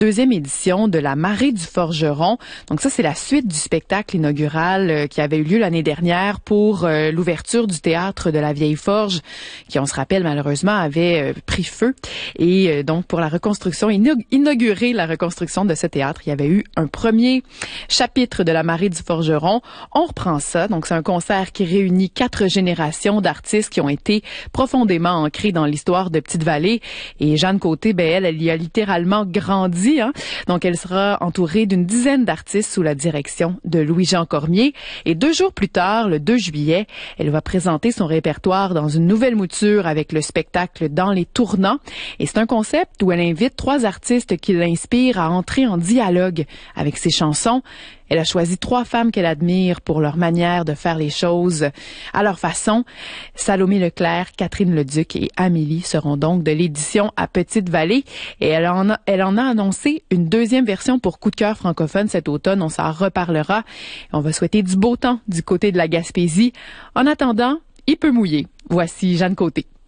deuxième édition de la Marée du Forgeron. Donc ça, c'est la suite du spectacle inaugural qui avait eu lieu l'année dernière pour l'ouverture du théâtre de la Vieille Forge, qui, on se rappelle, malheureusement, avait pris feu. Et donc, pour la reconstruction, inaugurer la reconstruction de ce théâtre, il y avait eu un premier chapitre de la Marée du Forgeron. On reprend ça. Donc, c'est un concert qui réunit 4 générations d'artistes qui ont été profondément ancrés dans l'histoire de Petite-Vallée. Et Jeanne Côté, elle y a littéralement grandi. Donc, elle sera entourée d'une dizaine d'artistes sous la direction de Louis-Jean Cormier. Et 2 jours plus tard, le 2 juillet, elle va présenter son répertoire dans une nouvelle mouture avec le spectacle Dans les tournants. Et c'est un concept où elle invite 3 artistes qui l'inspirent à entrer en dialogue avec ses chansons. Elle a choisi 3 femmes qu'elle admire pour leur manière de faire les choses à leur façon. Salomé Leclerc, Catherine Leduc et Amélie seront donc de l'édition à Petite-Vallée. Et elle en a annoncé une deuxième version pour Coup de cœur francophone cet automne. On s'en reparlera. On va souhaiter du beau temps du côté de la Gaspésie. En attendant, il peut mouiller. Voici Jeanne Côté.